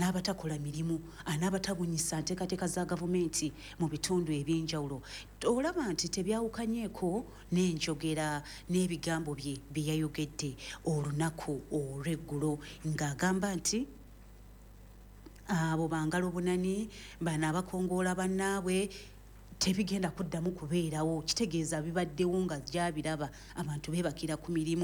anabatakola mirimu anabatabunyisa nteekateeka za gavumenti mu bitundu eby'enjawulo olaba nti tebyawukanyeeko n'enjogera n'ebigambo bye yayogedde olunaku olw'eggulo ng'agamba nti abo bangalo bunani bano abakongoola bannaabwe tebigenda kuddamu kubeerawo kitegeeza bibaddewo nga gyabiraba abantu beebakira ku mirimu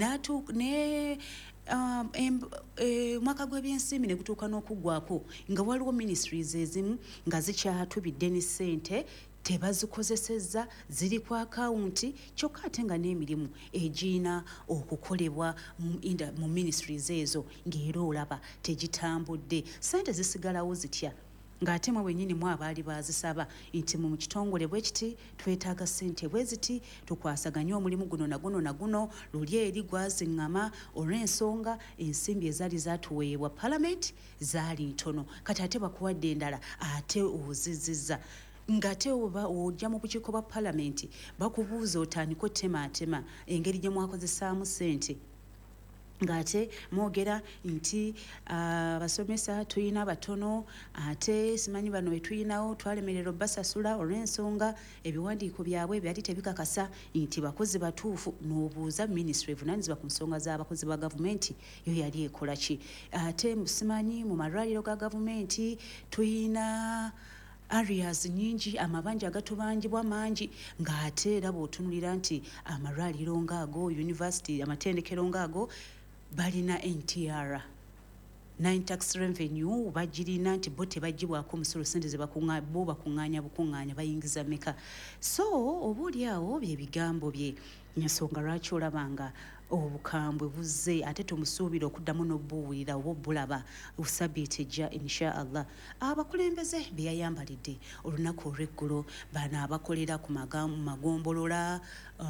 mwaka gw'ebyensimbi ne gutuuka n'okuggwako nga waliwo ministries ezimu nga zikyatubidde ne ssente tebazikozesezza ziri ku akawunti kyokka ate nga n'emirimu egirina okukolebwa mu ministries ezo ng'era olaba tegitambudde ssente zisigalawo zitya ng'ate mwe wennyini mu abaali bazisaba nti mu kitongole bwe kiti twetaaga ssente bwe ziti tukwasaganye omulimu guno na guno luli eri gwaziŋŋama olw'ensonga ensimbi ezaali zaatuweebwa palamenti zaali ntono kati ate bakuwadde endala ate ozizizza ng'ate oba ojja mu bukiiko bwa palamenti bakubuuza otandika otemaatema engeri gye mwakozesaamu ssente ng'ate mwogera nti abasomesa tuyina batono ate simanyi bano be tuyinawo twalemererwa basasula olw'ensonga ebiwandiiko byabwe byali tebikakasa nti bakozi batuufu n'obuuza ministry evunaanyizibwa ku nsonga z'abakozi ba gavumenti yo yali ekola ki ate simanyi mu malwaliro ga gavumenti tuyina areas nyingi amabanja agatubangibwa mangi ng'ate era bw'otunulira nti amalwaliro ng'ago university amatendekero ng'ago balina NTR 9 tax revenue bagirina nti bo tebagibwako omusolo sente ze bo bakuŋŋaanya bukuŋŋaanya bayingiza meka so obuuli awo bye bigambo bye ensonga lwaki olabanga obukambwe buzze ate tumusuubira okuddamu n'obbuwulira oba obbulaba sabiiti ejja inshaallah abakulembeze be yayambalidde olunaku olw'eggulo bano abakolera ku magombolola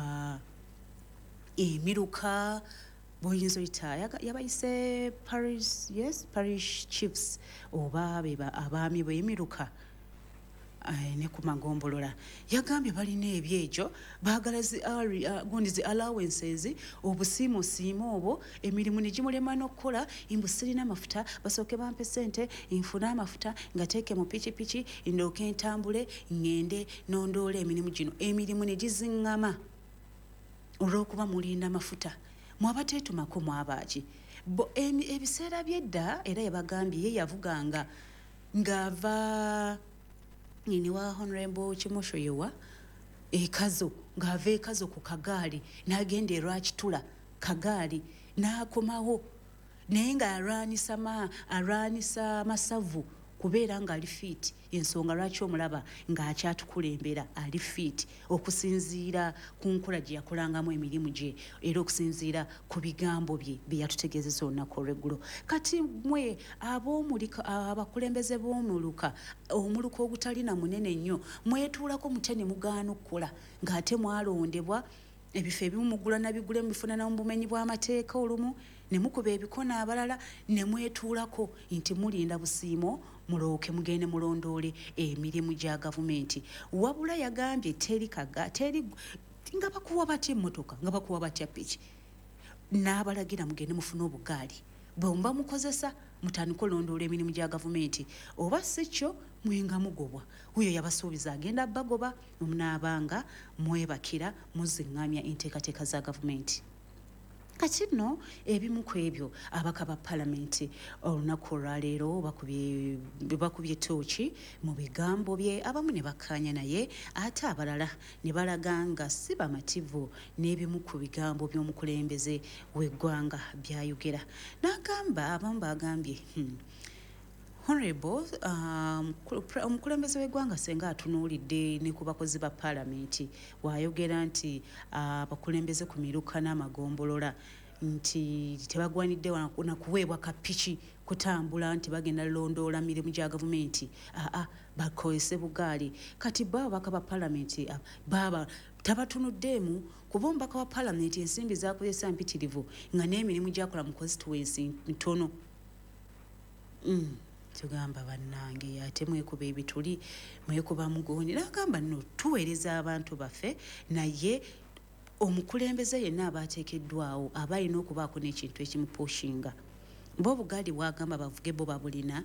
emiruka boyinza oyita yabayise parish chiefs oba abaami b'emiruka ne ku magombolola yagambye balina ebyejo baagala zi allowances obusiimusiimu obwo emirimu ne gimulema n'okukola imbu sirina amafuta basooke bampe ssente nfune amafuta ngateeke mu pikipiki ndooke ntambule ŋŋende nondoola emirimu gino emirimu ne giziŋŋama olw'okuba mulinda amafuta mwabateetumako mwabaaki ebiseera by'edda era yabagambye ye yavuganga ng'ava nyini wa honorable Kimosho yewa ekazo ng'ava ekazo ku kagaali n'agenda e Rwakitula kagaali n'akomawo naye ng'alwanisa masavu kubeera ng'ali fiiti ensonga lwaki omulaba ng'akyatukulembera ali fiiti okusinziira ku nkola gye yakolangamu emirimu gye era okusinziira ku bigambo bye bye yatutegeezesa olunaku olw'eggulo kati mwe abakulembeze b'omuluka omuluka ogutalina munene nnyo mwetuulako mutya ne mugaana okukola ng'ate mwalondebwa ebifo ebimu mugula nabigule mubifuna mu bumenyi bw'amateeka olumu ne mukuba ebikona abalala ne mwetuulako nti mulinda busiimo mulooke mugende mulondoole emirimu gya gavumenti wabula yagambye teri nga bakuwa batya emmotoka nga bakuwa batya piki n'abalagira mugende mufune obugaali bwemba mukozesa mutandika olondoola emirimu gya gavumenti oba si kyo mwenga mugobwa huyo yabasuubiza agenda bagoba omunaabanga mwebakira muziŋŋamya enteekateeka za gavumenti kati nno ebimu ku ebyo abaka ba palamenti olunaku olwaleero bakubye tooki mu bigambo bye abamu ne bakkaanya naye ate abalala ne balaga nga si bamativu n'ebimu ku bigambo by'omukulembeze w'eggwanga byayogera n'agamba abamu bagambye Honorable omukulembeze w'eggwanga senga atunuulidde ne ku bakozi ba palamenti waayogera nti abakulembeze ku miruka n'amagombolola nti tebagwanidde na kuweebwa kapiki kutambula nti bagenda londoola mirimu gya gavumenti bakozese bugaali kati babaka ba palamenti baba tabatunuddeemu kuba omubaka wa palamenti ensimbi zakozesa mpitirivu nga n'emirimu gyakola mu constituency ntono tugamba bannange ate mwekuba ebituli mwekuba mugooni n'agamba nno tuweereza abantu baffe naye omukulembeze yenna abaateekeddwawo aba alina okubaako n'ekintu ekimupushinga bo obugaali bwagamba bavuge bo babulina